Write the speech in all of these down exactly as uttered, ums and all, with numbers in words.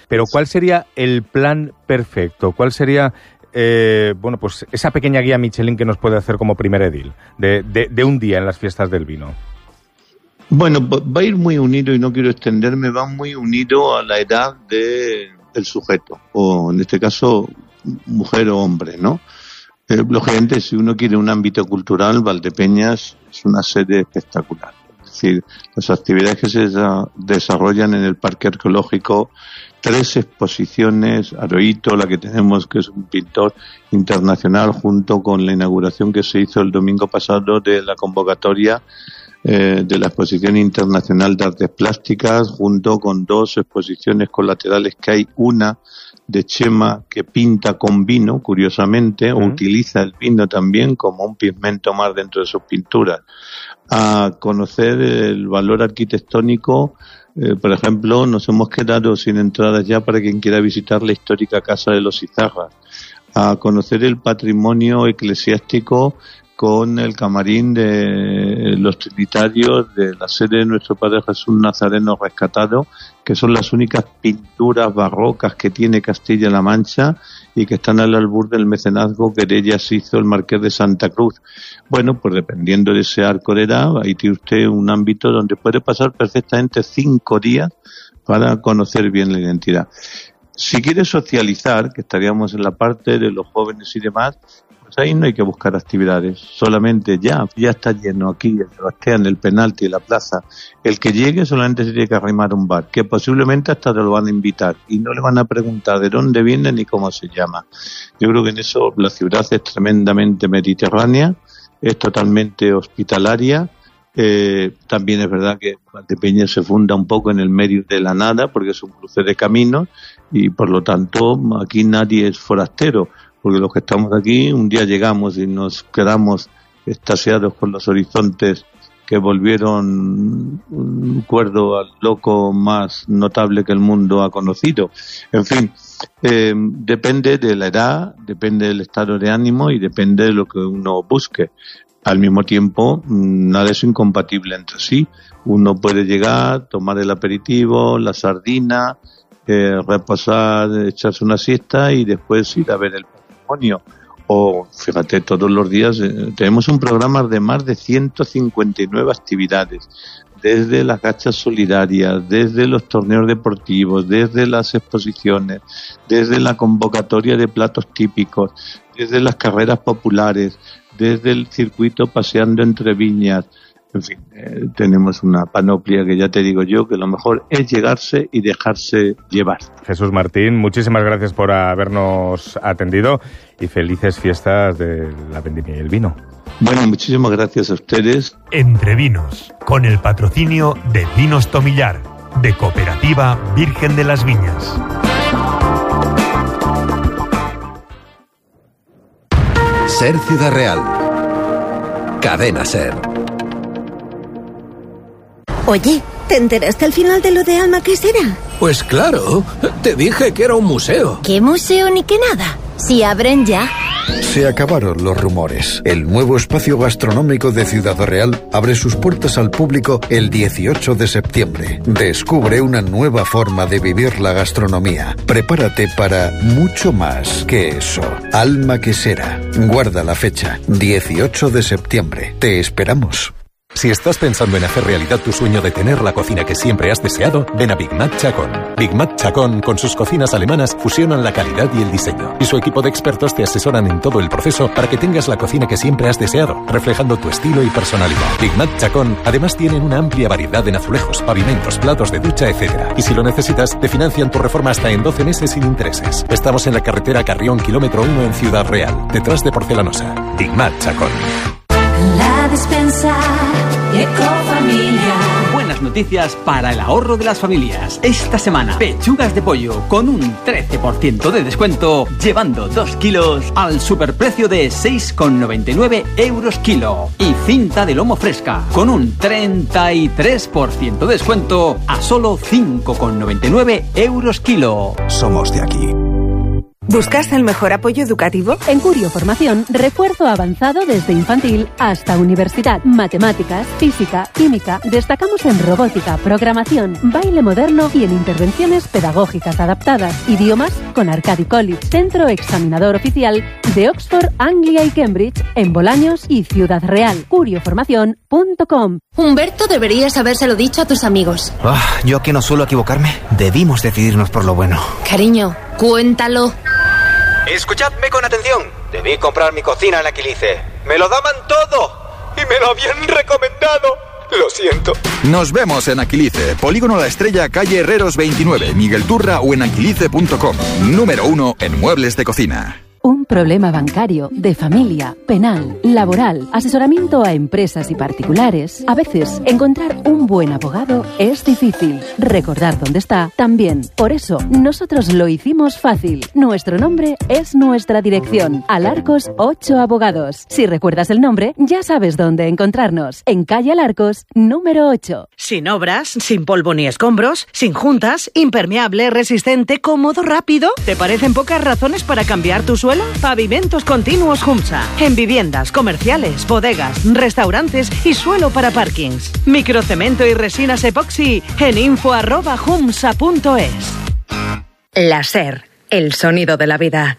Pero ¿cuál sería el plan perfecto? ¿Cuál sería, eh, bueno, pues esa pequeña guía Michelin que nos puede hacer como primer edil de, de, de un día en las fiestas del vino? Bueno, va a ir muy unido, y no quiero extenderme, va muy unido a la edad de, del sujeto, o en este caso, mujer o hombre, ¿no? Eh, lógicamente, si uno quiere un ámbito cultural, Valdepeñas es una sede espectacular. Es decir, las actividades que se desarrollan en el Parque Arqueológico, tres exposiciones, Aroito, la que tenemos, que es un pintor internacional, junto con la inauguración que se hizo el domingo pasado de la convocatoria eh, de la Exposición Internacional de Artes Plásticas, junto con dos exposiciones colaterales que hay, una de Chema, que pinta con vino, curiosamente, uh-huh. o utiliza el vino también como un pigmento más dentro de sus pinturas. A conocer el valor arquitectónico, eh, por ejemplo, nos hemos quedado sin entradas ya para quien quiera visitar la histórica Casa de los Izarras. A conocer el patrimonio eclesiástico con el camarín de los trinitarios de la sede de nuestro Padre Jesús Nazareno Rescatado, que son las únicas pinturas barrocas que tiene Castilla-La Mancha y que están al albur del mecenazgo que de ellas hizo el Marqués de Santa Cruz. Bueno, pues dependiendo de ese arco de edad, ahí tiene usted un ámbito donde puede pasar perfectamente cinco días para conocer bien la identidad. Si quiere socializar, que estaríamos en la parte de los jóvenes y demás, pues ahí no hay que buscar actividades, solamente ya, ya está lleno aquí, el Sebastián, el penalti, la plaza. El que llegue solamente se tiene que arrimar a un bar, que posiblemente hasta te lo van a invitar y no le van a preguntar de dónde viene ni cómo se llama. Yo creo que en eso la ciudad es tremendamente mediterránea, es totalmente hospitalaria. Eh, también es verdad que Valdepeñas se funda un poco en el medio de la nada, porque es un cruce de caminos y por lo tanto aquí nadie es forastero, porque los que estamos aquí un día llegamos y nos quedamos extasiados con los horizontes que volvieron un cuerdo al loco más notable que el mundo ha conocido. En fin, eh, depende de la edad, depende del estado de ánimo y depende de lo que uno busque. Al mismo tiempo, nada es incompatible entre sí. Uno puede llegar, tomar el aperitivo, la sardina, eh, reposar, echarse una siesta y después ir a ver el patrimonio. O, fíjate, todos los días eh, tenemos un programa de más de ciento cincuenta y nueve actividades, desde las gachas solidarias, desde los torneos deportivos, desde las exposiciones, desde la convocatoria de platos típicos, desde las carreras populares, desde el circuito paseando entre viñas. En fin, eh, tenemos una panoplia que ya te digo yo que lo mejor es llegarse y dejarse llevar. Jesús Martín, muchísimas gracias por habernos atendido y felices fiestas de la vendimia y el vino. Bueno, muchísimas gracias a ustedes. Entre Vinos, con el patrocinio de Vinos Tomillar, de Cooperativa Virgen de las Viñas. Ser Ciudad Real. Cadena Ser. Oye, ¿te enteraste al final de lo de Alma Quesera? Pues claro, te dije que era un museo. ¿Qué museo ni qué nada? Si abren ya. Se acabaron los rumores. El nuevo espacio gastronómico de Ciudad Real abre sus puertas al público el dieciocho de septiembre. Descubre una nueva forma de vivir la gastronomía. Prepárate para mucho más que eso. Alma Quesera. Guarda la fecha. dieciocho de septiembre. Te esperamos. Si estás pensando en hacer realidad tu sueño de tener la cocina que siempre has deseado, ven a Big Mac Chacón. Big Mac Chacón, con sus cocinas alemanas, fusionan la calidad y el diseño. Y su equipo de expertos te asesoran en todo el proceso para que tengas la cocina que siempre has deseado, reflejando tu estilo y personalidad. Big Mac Chacón, además tienen una amplia variedad en azulejos, pavimentos, platos de ducha, etcétera. Y si lo necesitas, te financian tu reforma hasta en doce meses sin intereses. Estamos en la carretera Carrión, kilómetro uno en Ciudad Real, detrás de Porcelanosa. Big Mac Chacón. La despensa Ecofamilia. Buenas noticias para el ahorro de las familias. Esta semana, pechugas de pollo con un trece por ciento de descuento, llevando dos kilos al superprecio de seis con noventa y nueve euros kilo. Y cinta de lomo fresca con un treinta y tres por ciento de descuento a solo cinco con noventa y nueve euros kilo. Somos de aquí. ¿Buscas el mejor apoyo educativo? En Curio Formación, refuerzo avanzado desde infantil hasta universidad. Matemáticas, física, química. Destacamos en robótica, programación, baile moderno y en intervenciones pedagógicas adaptadas. Idiomas con Arcadi College, centro examinador oficial de Oxford, Anglia y Cambridge, en Bolaños y Ciudad Real. curio formación punto com. Humberto, deberías habérselo dicho a tus amigos. Oh, yo que no suelo equivocarme, debimos decidirnos por lo bueno. Cariño, cuéntalo. Escuchadme con atención. Debí comprar mi cocina en Aquilice. Me lo daban todo y me lo habían recomendado. Lo siento. Nos vemos en Aquilice, Polígono La Estrella, calle Herreros veintinueve, Miguel Turra o en aquilice punto com. Número uno en muebles de cocina. Un problema bancario, de familia, penal, laboral, asesoramiento a empresas y particulares. A veces, encontrar un buen abogado es difícil. Recordar dónde está, también. Por eso, nosotros lo hicimos fácil. Nuestro nombre es nuestra dirección. Alarcos ocho Abogados. Si recuerdas el nombre, ya sabes dónde encontrarnos. En calle Alarcos, número ocho. Sin obras, sin polvo ni escombros, sin juntas, impermeable, resistente, cómodo, rápido. ¿Te parecen pocas razones para cambiar tu suelo? Pavimentos Continuos Humsa. En viviendas, comerciales, bodegas, restaurantes y suelo para parkings. Microcemento y resinas epoxi en info arroba humsa punto es. La SER, el sonido de la vida.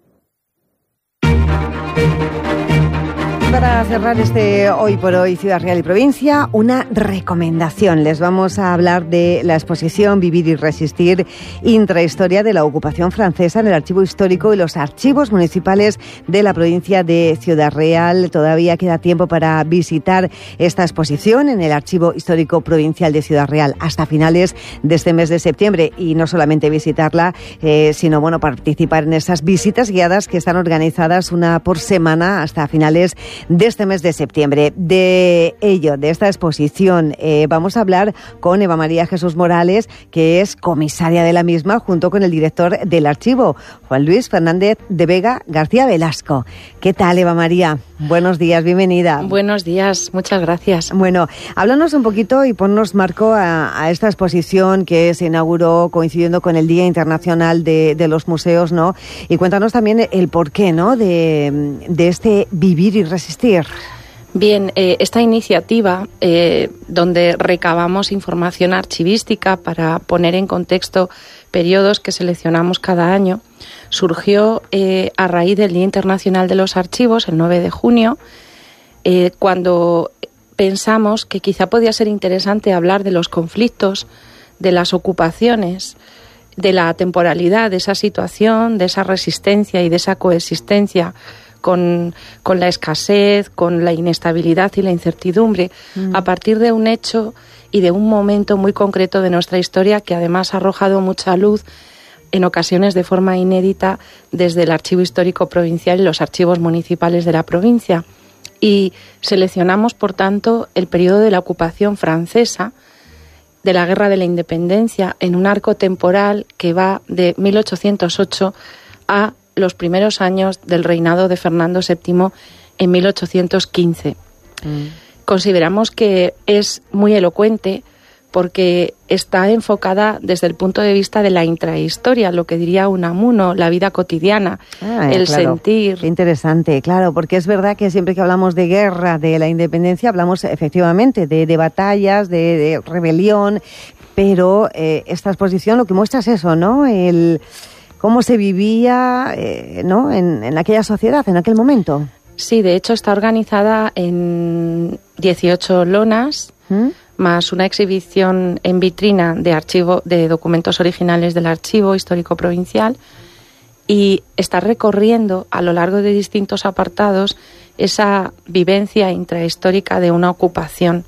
Para cerrar este Hoy por Hoy Ciudad Real y Provincia, una recomendación. Les vamos a hablar de la exposición Vivir y Resistir, intrahistoria de la ocupación francesa en el Archivo Histórico y los archivos municipales de la provincia de Ciudad Real. Todavía queda tiempo para visitar esta exposición en el Archivo Histórico Provincial de Ciudad Real hasta finales de este mes de septiembre. Y no solamente visitarla, eh, sino bueno, participar en esas visitas guiadas que están organizadas una por semana hasta finales de este mes de septiembre. De ello, de esta exposición, eh, vamos a hablar con Eva María Jesús Morales, que es comisaria de la misma, junto con el director del archivo, Juan Luis Fernández de Vega García Velasco. ¿Qué tal, Eva María? Buenos días, bienvenida. Buenos días, muchas gracias. Bueno, háblanos un poquito y ponnos marco a, a esta exposición que se inauguró coincidiendo con el Día Internacional de, de los Museos, ¿no? Y cuéntanos también el porqué, ¿no?, de, de este Vivir y Resistir. Bien, eh, esta iniciativa, eh, donde recabamos información archivística para poner en contexto periodos que seleccionamos cada año, surgió eh, a raíz del Día Internacional de los Archivos, el nueve de junio, eh, cuando pensamos que quizá podía ser interesante hablar de los conflictos, de las ocupaciones, de la temporalidad de esa situación, de esa resistencia y de esa coexistencia Con, con la escasez, con la inestabilidad y la incertidumbre, mm. a partir de un hecho y de un momento muy concreto de nuestra historia que además ha arrojado mucha luz, en ocasiones de forma inédita, desde el Archivo Histórico Provincial y los archivos municipales de la provincia. Y seleccionamos, por tanto, el periodo de la ocupación francesa, de la Guerra de la Independencia, en un arco temporal que va de mil ochocientos ocho a los primeros años del reinado de Fernando séptimo en mil ochocientos quince. Mm. Consideramos que es muy elocuente porque está enfocada desde el punto de vista de la intrahistoria, lo que diría Unamuno, la vida cotidiana, ah, el claro, sentir. Qué interesante, claro, porque es verdad que siempre que hablamos de guerra, de la independencia, hablamos efectivamente de, de batallas, de, de rebelión, pero eh, esta exposición lo que muestra es eso, ¿no?, el cómo se vivía, eh, ¿no?, en, en aquella sociedad, en aquel momento. Sí, de hecho está organizada en dieciocho lonas, ¿Mm? más una exhibición en vitrina de archivo de documentos originales del Archivo Histórico Provincial, y está recorriendo a lo largo de distintos apartados esa vivencia intrahistórica de una ocupación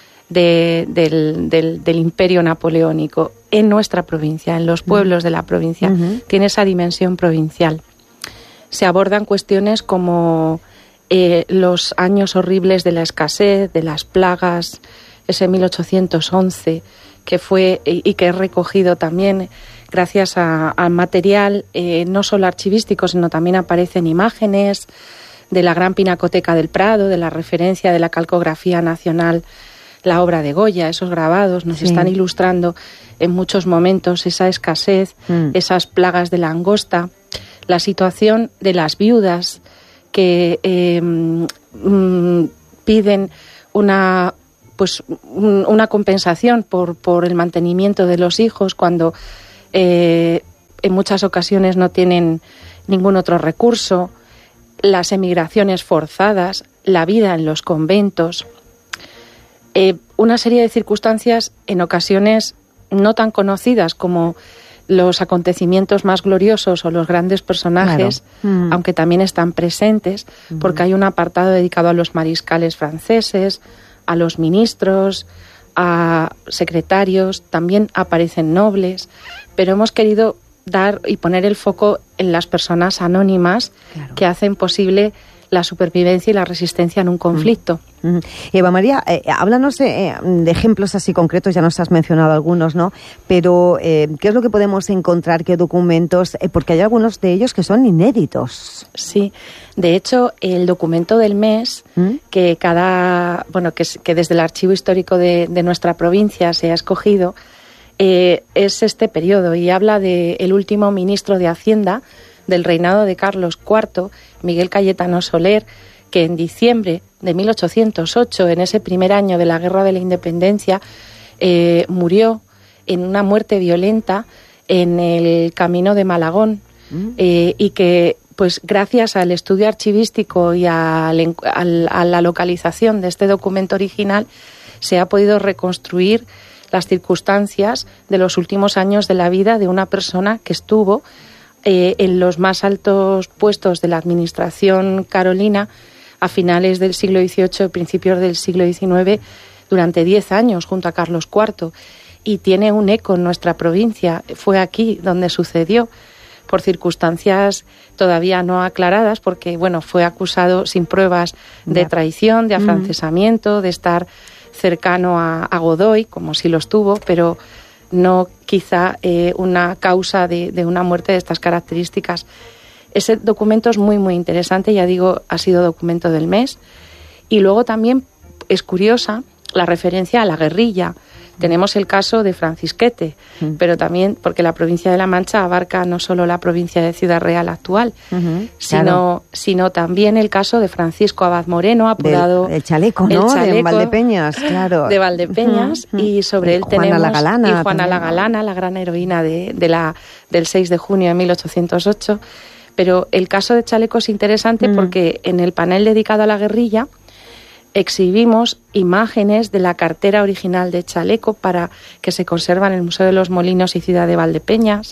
de, del, del, del imperio napoleónico en nuestra provincia, en los pueblos de la provincia. Uh-huh. Tiene esa dimensión provincial. Se abordan cuestiones como eh, los años horribles de la escasez, de las plagas, ese mil ochocientos once, que fue y, y que es recogido también gracias a, a material eh, no solo archivístico, sino también aparecen imágenes de la Gran Pinacoteca del Prado, de la referencia de la calcografía nacional, la obra de Goya. Esos grabados nos sí. están ilustrando en muchos momentos esa escasez, mm. esas plagas de langosta, la situación de las viudas que eh, mm, piden una pues un, una compensación por, por el mantenimiento de los hijos cuando eh, en muchas ocasiones no tienen ningún otro recurso, las emigraciones forzadas, la vida en los conventos, eh, una serie de circunstancias en ocasiones no tan conocidas como los acontecimientos más gloriosos o los grandes personajes, claro. mm. aunque también están presentes, mm. porque hay un apartado dedicado a los mariscales franceses, a los ministros, a secretarios, también aparecen nobles, pero hemos querido dar y poner el foco en las personas anónimas claro. que hacen posible la supervivencia y la resistencia en un conflicto. Mm. Mm. Eva María, eh, háblanos de, de ejemplos así concretos, ya nos has mencionado algunos, ¿no? Pero, eh, ¿qué es lo que podemos encontrar? ¿Qué documentos? Eh, porque hay algunos de ellos que son inéditos. Sí, de hecho, el documento del mes, ¿Mm? que cada, bueno, que, que desde el Archivo Histórico de, de nuestra provincia se ha escogido, eh, es este periodo y habla del último ministro de Hacienda del reinado de Carlos cuarto, Miguel Cayetano Soler, que en diciembre de mil ochocientos ocho, en ese primer año de la Guerra de la Independencia, eh, murió en una muerte violenta en el camino de Malagón, mm. eh, y que, pues gracias al estudio archivístico y al, al, a la localización de este documento original, se ha podido reconstruir las circunstancias de los últimos años de la vida de una persona que estuvo Eh, en los más altos puestos de la administración carolina a finales del siglo dieciocho y principios del siglo diecinueve durante diez años junto a Carlos cuarto, y tiene un eco en nuestra provincia. Fue aquí donde sucedió por circunstancias todavía no aclaradas, porque bueno, fue acusado sin pruebas de traición, de afrancesamiento, de estar cercano a, a Godoy, como si lo estuvo, pero no quizá eh, una causa de, de una muerte de estas características. Ese documento es muy, muy interesante, ya digo, ha sido documento del mes. Y luego también es curiosa la referencia a la guerrilla. Tenemos el caso de Francisquete, uh-huh. pero también porque la provincia de La Mancha abarca no solo la provincia de Ciudad Real actual, uh-huh, sino, claro. sino también el caso de Francisco Abad Moreno, apodado Del, el chaleco, ¿no? El chaleco de Valdepeñas, claro. De Valdepeñas, uh-huh. y sobre él Juana tenemos... la Galana. Y Juana también. la Galana, la gran heroína de, de la, del seis de junio de mil ochocientos ocho. Pero el caso de Chaleco es interesante uh-huh. porque en el panel dedicado a la guerrilla exhibimos imágenes de la cartera original de Chaleco para que se conserva en el Museo de los Molinos y Ciudad de Valdepeñas,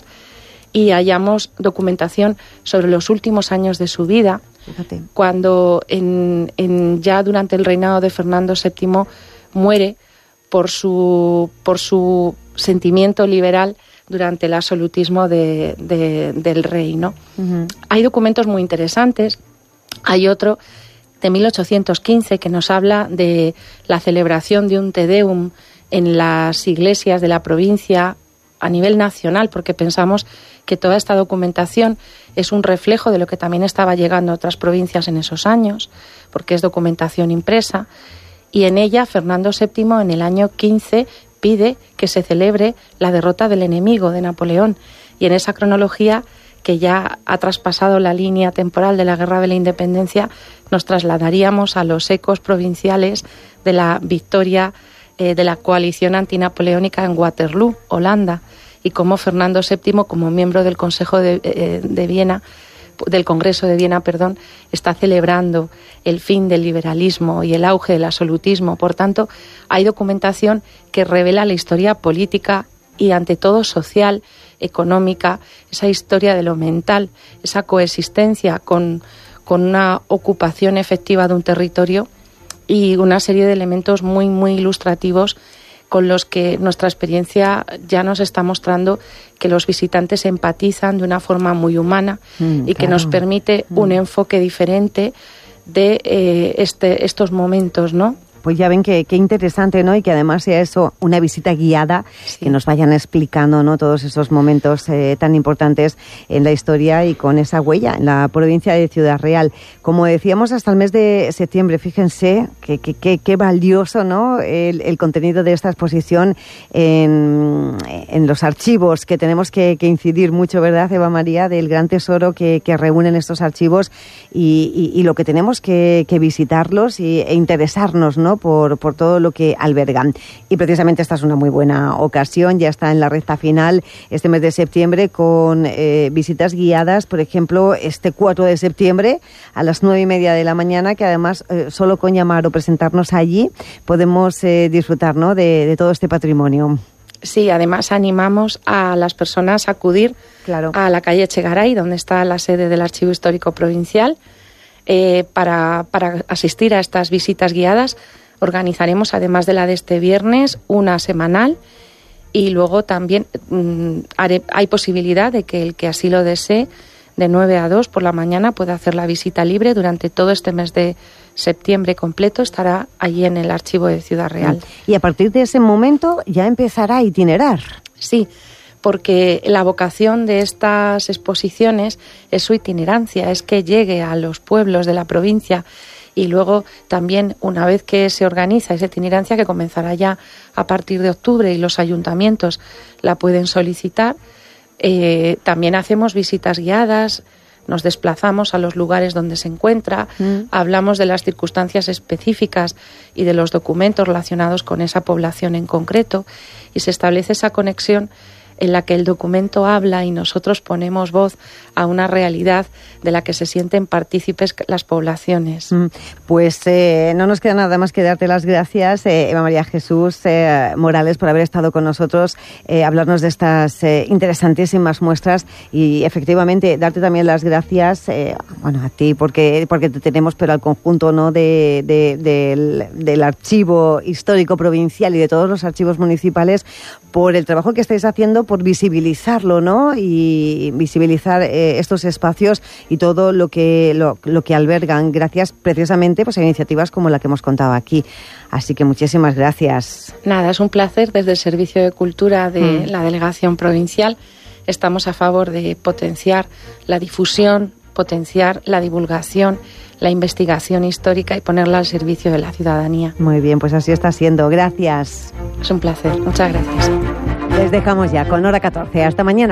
y hallamos documentación sobre los últimos años de su vida. Fíjate. Cuando en, en, ya durante el reinado de Fernando séptimo muere por su, por su sentimiento liberal durante el absolutismo de, de, del rey, ¿no? Uh-huh. Hay documentos muy interesantes. Hay otro de mil ochocientos quince que nos habla de la celebración de un Te Deum en las iglesias de la provincia a nivel nacional, porque pensamos que toda esta documentación es un reflejo de lo que también estaba llegando a otras provincias en esos años, porque es documentación impresa, y en ella Fernando séptimo en el año quince pide que se celebre la derrota del enemigo de Napoleón, y en esa cronología que ya ha traspasado la línea temporal de la Guerra de la Independencia, nos trasladaríamos a los ecos provinciales de la victoria eh, de la coalición antinapoleónica en Waterloo, Holanda, y cómo Fernando séptimo, como miembro del Consejo de, eh, de Viena, del Congreso de Viena, perdón, está celebrando el fin del liberalismo y el auge del absolutismo. Por tanto, hay documentación que revela la historia política y ante todo social, económica, esa historia de lo mental, esa coexistencia con, con una ocupación efectiva de un territorio y una serie de elementos muy, muy ilustrativos con los que nuestra experiencia ya nos está mostrando que los visitantes empatizan de una forma muy humana mm, y claro. que nos permite mm. un enfoque diferente de eh, este, estos momentos, ¿no? pues ya ven que, que interesante, ¿no? Y que además sea eso, una visita guiada, sí. que nos vayan explicando, ¿no? Todos esos momentos eh, tan importantes en la historia y con esa huella en la provincia de Ciudad Real. Como decíamos, hasta el mes de septiembre, fíjense qué que, que, que valioso, ¿no? El, el contenido de esta exposición en, en los archivos, que tenemos que, que incidir mucho, ¿verdad, Eva María? Del gran tesoro que, que reúnen estos archivos y, y, y lo que tenemos que, que visitarlos y, e interesarnos, ¿no? Por, por todo lo que albergan. Y precisamente esta es una muy buena ocasión, ya está en la recta final este mes de septiembre con eh, visitas guiadas, por ejemplo, este cuatro de septiembre a las nueve y media de la mañana, que además eh, solo con llamar o presentarnos allí podemos eh, disfrutar, ¿no? de, de todo este patrimonio. Sí, además animamos a las personas a acudir claro. a la calle Echegaray, donde está la sede del Archivo Histórico Provincial, eh, para, para asistir a estas visitas guiadas. Organizaremos, además de la de este viernes, una semanal y luego también mmm, haré, hay posibilidad de que el que así lo desee, de nueve a dos por la mañana, pueda hacer la visita libre durante todo este mes de septiembre completo. Estará allí en el Archivo de Ciudad Real. Y a partir de ese momento ya empezará a itinerar. Sí, porque la vocación de estas exposiciones es su itinerancia, es que llegue a los pueblos de la provincia. Y luego también, una vez que se organiza esa itinerancia, que comenzará ya a partir de octubre y los ayuntamientos la pueden solicitar, eh, también hacemos visitas guiadas, nos desplazamos a los lugares donde se encuentra, mm. hablamos de las circunstancias específicas y de los documentos relacionados con esa población en concreto, y se establece esa conexión en la que el documento habla y nosotros ponemos voz a una realidad de la que se sienten partícipes las poblaciones. Pues eh, no nos queda nada más que darte las gracias, eh, Eva María Jesús eh, Morales, por haber estado con nosotros, eh, hablarnos de estas eh, interesantísimas muestras y efectivamente darte también las gracias, eh, bueno, a ti porque, porque te tenemos, pero al conjunto, ¿no? de, de, de, del, del Archivo Histórico Provincial y de todos los archivos municipales, por el trabajo que estáis haciendo, por visibilizarlo, ¿no? Y visibilizar eh, estos espacios y todo lo que lo, lo que albergan, gracias precisamente pues a iniciativas como la que hemos contado aquí. Así que muchísimas gracias. Nada, es un placer. Desde el Servicio de Cultura de mm. la Delegación Provincial estamos a favor de potenciar la difusión, potenciar la divulgación, la investigación histórica y ponerla al servicio de la ciudadanía. Muy bien, pues así está siendo. Gracias. Es un placer. Muchas gracias. Les dejamos ya con Hora catorce. Hasta mañana.